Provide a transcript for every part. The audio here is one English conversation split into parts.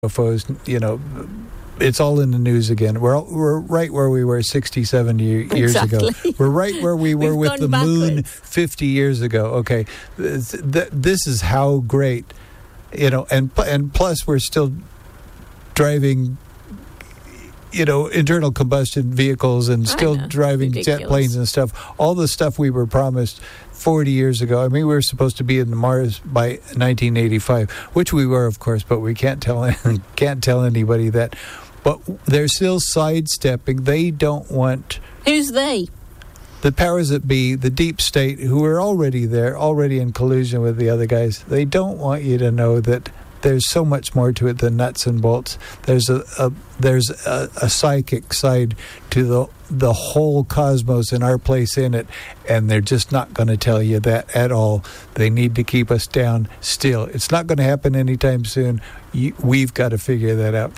UFOs, it's all in the news again. We're right where we were 60, 70 years ago. We're right where we were with the moon 50 years ago. Okay, this is how great, and plus we're still driving, internal combustion vehicles and still driving jet planes and stuff. All the stuff we were promised 40 years ago. I mean, we were supposed to be in Mars by 1985, which we were, of course, but we can't tell anybody that. But they're still sidestepping. They don't want... Who's they? The powers that be, the deep state, who are already there, already in collusion with the other guys. They don't want you to know that there's so much more to it than nuts and bolts. There's a psychic side to the whole cosmos and our place in it, and they're just not going to tell you that at all. They need to keep us down still. It's not going to happen anytime soon. We've got to figure that out.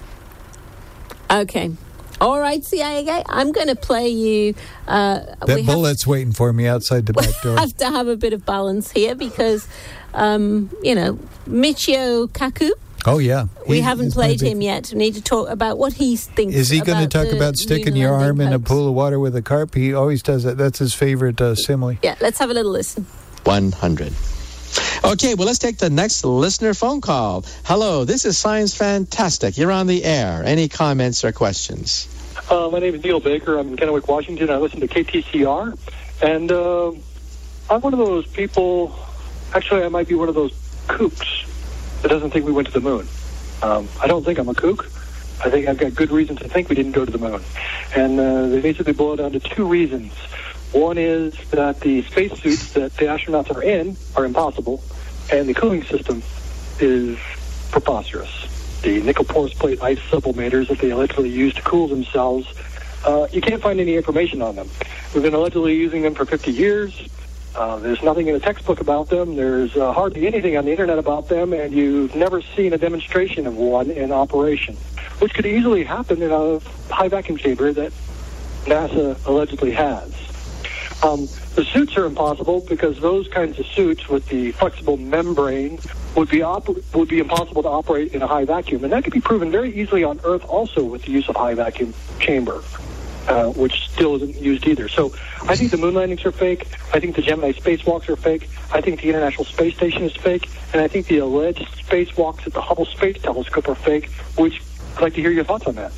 Okay. All right, CIA guy, I'm going to play you... that bullet's waiting for me outside the back door. We have to have a bit of balance here because, Michio Kaku... Oh, yeah. We haven't played him yet. We need to talk about what he thinks. Is he going to talk about sticking your arm in a pool of water with a carp? He always does that. That's his favorite simile. Yeah, let's have a little listen. 100. Okay, well, let's take the next listener phone call. Hello, this is Science Fantastic. You're on the air. Any comments or questions? My name is Neil Baker. I'm in Kennewick, Washington. I listen to KTCR. And I'm one of those people... Actually, I might be one of those kooks that doesn't think we went to the moon. I don't think I'm a kook. I think I've got good reason to think we didn't go to the moon. And they basically boil down to two reasons. One is that the spacesuits that the astronauts are in are impossible, and the cooling system is preposterous. The nickel porous plate ice sublimators that they allegedly use to cool themselves, you can't find any information on them. We've been allegedly using them for 50 years. There's nothing in the textbook about them. There's hardly anything on the internet about them, and you've never seen a demonstration of one in operation, which could easily happen in a high vacuum chamber that NASA allegedly has. The suits are impossible because those kinds of suits with the flexible membrane would be impossible to operate in a high vacuum, and that could be proven very easily on Earth also with the use of high vacuum chamber, which still isn't used either. So I think the moon landings are fake. I think the Gemini spacewalks are fake. I think the International Space Station is fake, and I think the alleged spacewalks at the Hubble Space Telescope are fake. Which I'd like to hear your thoughts on that.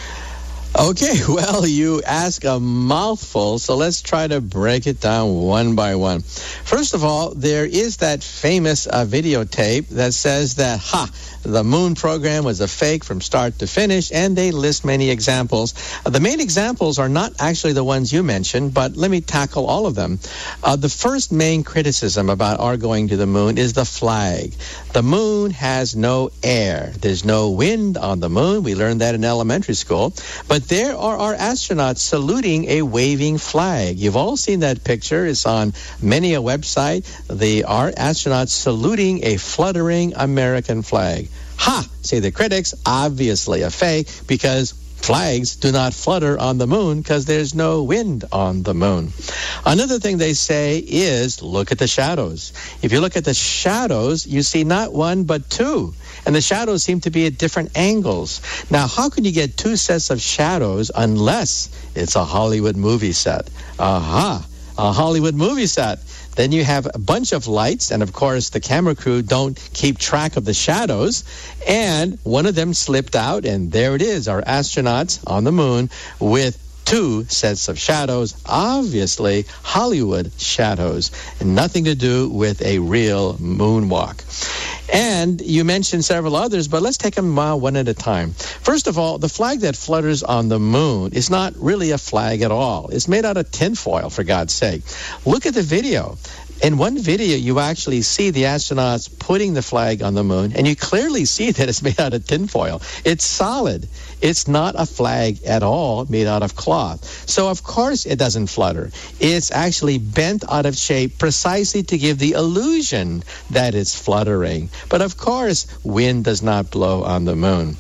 Okay, well, you ask a mouthful, so let's try to break it down one by one. First of all, there is that famous videotape that says that, the moon program was a fake from start to finish, and they list many examples. The main examples are not actually the ones you mentioned, but let me tackle all of them. The first main criticism about our going to the moon is the flag. The moon has no air. There's no wind on the moon. We learned that in elementary school. But there are our astronauts saluting a waving flag. You've all seen that picture. It's on many a website. Our astronauts saluting a fluttering American flag. Say the critics, obviously a fake because flags do not flutter on the moon because there's no wind on the moon. Another thing they say is look at the shadows. If you look at the shadows, you see not one but two. And the shadows seem to be at different angles. Now, how can you get two sets of shadows unless it's a Hollywood movie set? A Hollywood movie set. Then you have a bunch of lights, and of course the camera crew don't keep track of the shadows, and one of them slipped out, and there it is, our astronauts on the moon with two sets of shadows, obviously Hollywood shadows, and nothing to do with a real moonwalk. And you mentioned several others, but let's take them one at a time. First of all, the flag that flutters on the moon is not really a flag at all. It's made out of tinfoil, for God's sake. Look at the video. In one video, you actually see the astronauts putting the flag on the moon, and you clearly see that it's made out of tinfoil. It's solid. It's not a flag at all made out of cloth. So, of course, it doesn't flutter. It's actually bent out of shape precisely to give the illusion that it's fluttering. But, of course, wind does not blow on the moon.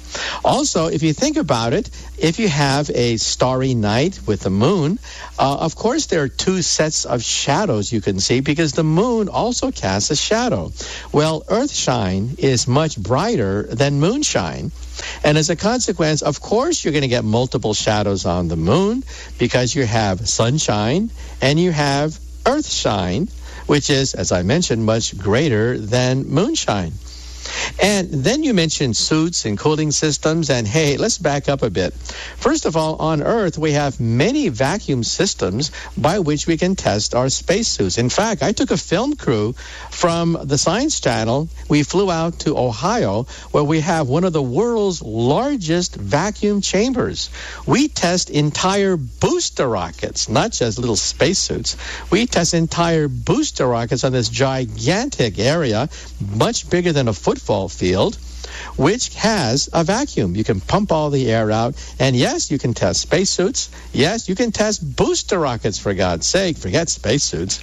Also, if you think about it, if you have a starry night with the moon, of course there are two sets of shadows you can see because the moon also casts a shadow. Well, Earthshine is much brighter than moonshine. And as a consequence, of course, you're going to get multiple shadows on the moon because you have sunshine and you have Earthshine, which is, as I mentioned, much greater than moonshine. And then you mentioned suits and cooling systems, and hey, let's back up a bit. First of all, on Earth, we have many vacuum systems by which we can test our spacesuits. In fact, I took a film crew from the Science Channel. We flew out to Ohio, where we have one of the world's largest vacuum chambers. We test entire booster rockets, not just little spacesuits. We test entire booster rockets on this gigantic area, much bigger than a football field, which has a vacuum. You can pump all the air out, and yes, you can test spacesuits. Yes, you can test booster rockets, for God's sake. Forget spacesuits.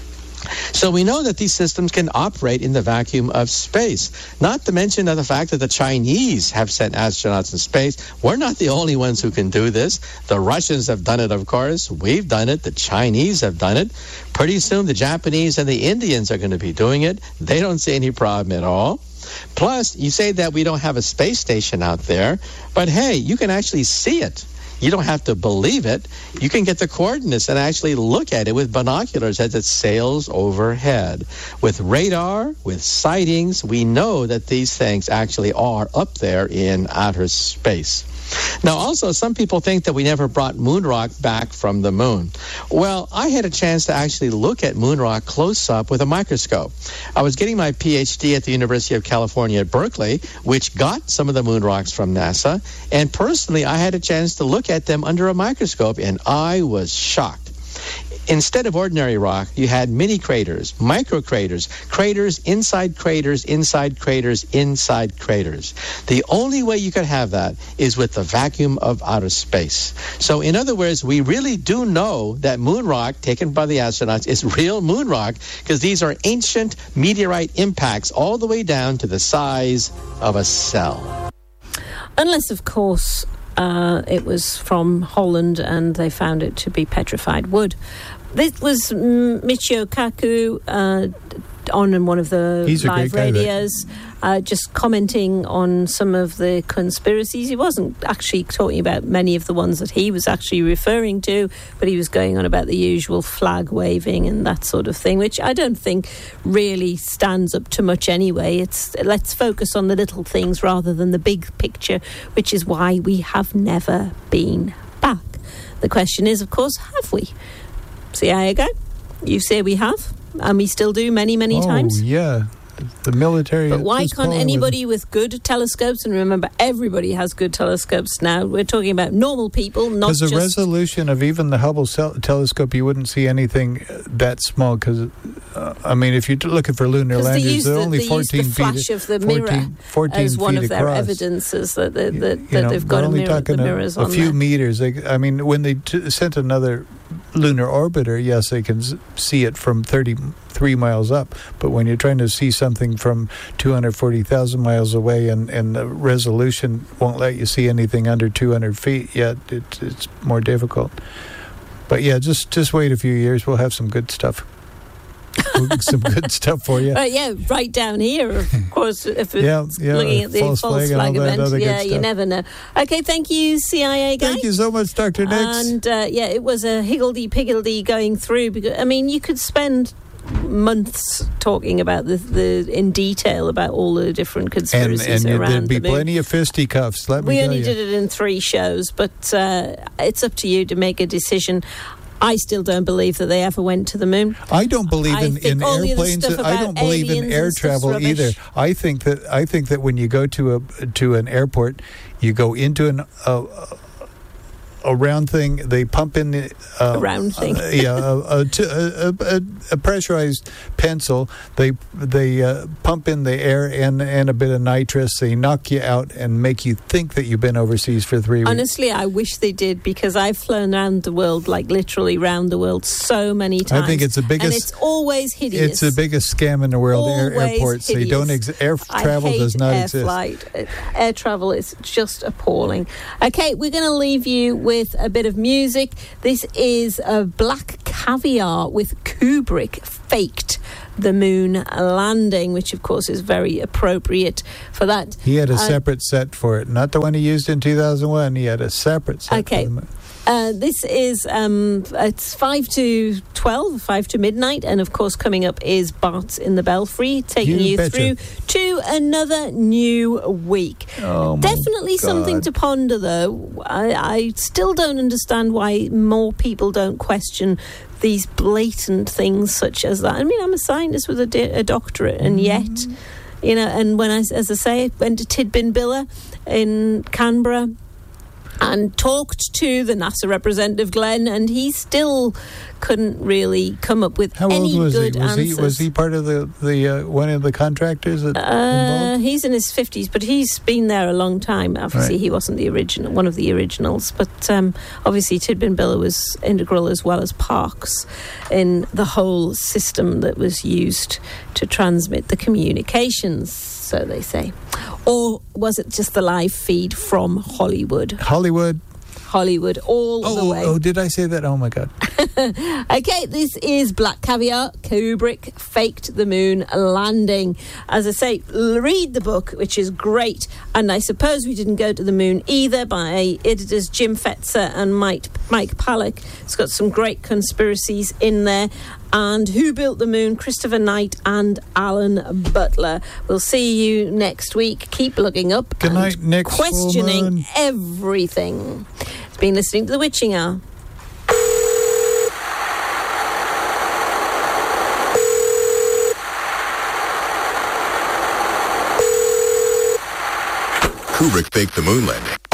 So we know that these systems can operate in the vacuum of space. Not to mention the fact that the Chinese have sent astronauts in space. We're not the only ones who can do this. The Russians have done it, of course. We've done it. The Chinese have done it. Pretty soon the Japanese and the Indians are going to be doing it. They don't see any problem at all. Plus, you say that we don't have a space station out there, but hey, you can actually see it. You don't have to believe it. You can get the coordinates and actually look at it with binoculars as it sails overhead. With radar, with sightings, we know that these things actually are up there in outer space. Now, also, some people think that we never brought moon rock back from the moon. Well, I had a chance to actually look at moon rock close up with a microscope. I was getting my PhD at the University of California at Berkeley, which got some of the moon rocks from NASA, and personally, I had a chance to look at them under a microscope, and I was shocked. Instead of ordinary rock, you had mini craters, micro craters, craters inside craters, inside craters, inside craters. The only way you could have that is with the vacuum of outer space. So in other words, we really do know that moon rock taken by the astronauts is real moon rock because these are ancient meteorite impacts all the way down to the size of a cell. Unless, of course, it was from Holland and they found it to be petrified wood. This was Michio Kaku on one of the live radios, just commenting on some of the conspiracies. He wasn't actually talking about many of the ones that he was actually referring to, but he was going on about the usual flag waving and that sort of thing, which I don't think really stands up to much anyway. Let's focus on the little things rather than the big picture, which is why we have never been back. The question is, of course, have we? CIA guy, you say we have, and we still do many times. Oh, yeah. The military. But why can't anybody with good telescopes, and remember, everybody has good telescopes now, we're talking about normal people, not just... Because the resolution of even the Hubble telescope, you wouldn't see anything that small, because, if you're looking for lunar landers, they're only 14 feet... the flash of the mirror 14 as one of their across. Evidences that they've got the mirrors on a few there. meters. When they sent another lunar orbiter, yes, they can see it from 33 miles up, but when you're trying to see something from 240,000 miles away and the resolution won't let you see anything under 200 feet yet, it's more difficult. But yeah, just wait a few years, we'll have some good stuff. Some good stuff for you. Right down here, of course, if it's looking at the false flag event. You never know. Okay, thank you, CIA guy. Thank you so much, Dr. Nix. And it was a higgledy-piggledy going through, because you could spend months talking about the in detail about all the different conspiracies and around there'd be the moon. plenty of fisticuffs. We only did it in 3 shows, but it's up to you to make a decision. I still don't believe that they ever went to the moon. I don't believe in airplanes. I don't believe in air travel either. I think that when you go to an airport, you go into a round thing. They pump in the A round thing. a pressurized pencil. They pump in the air and a bit of nitrous. They knock you out and make you think that you've been overseas for 3 weeks. Honestly, I wish they did, because I've flown around the world, like literally around the world, so many times. I think it's the biggest. And it's always hideous. It's the biggest scam in the world. Airports. They don't. Air travel does not exist. Air travel is just appalling. Okay, we're going to leave you with a bit of music. This is Black Caviar with Kubrick Faked the Moon Landing, which of course is very appropriate for that. He had a separate set for it, not the one he used in 2001. He had a separate set for the moon. This is it's 5 to 12, 5 to midnight, and of course coming up is Bart's in the Belfry, taking you through to another new week. Definitely something to ponder, though. I still don't understand why more people don't question these blatant things such as that. I mean, I'm a scientist with a doctorate, and yet, and when as I say, went to Tidbinbilla in Canberra and talked to the NASA representative Glenn, and he still couldn't really come up with any good answers. Was he part of the one of the contractors involved? He's in his 50s, but he's been there a long time. Obviously, He wasn't the original, one of the originals, but obviously Tidbinbilla was integral, as well as Parkes, in the whole system that was used to transmit the communications, so they say. Or was it just the live feed from Hollywood? Hollywood all the way. Oh, did I say that? Oh my God. Okay, this is Black Caviar, Kubrick Faked the Moon Landing. As I say, read the book, which is great. And I suppose we didn't go to the moon either, by editors Jim Fetzer and Mike Palak. It's got some great conspiracies in there. And Who Built the Moon, Christopher Knight and Alan Butler. We'll see you next week. Keep looking up. Good night, Nick. Questioning everything. It's been listening to The Witching Hour. Kubrick faked the moon landing.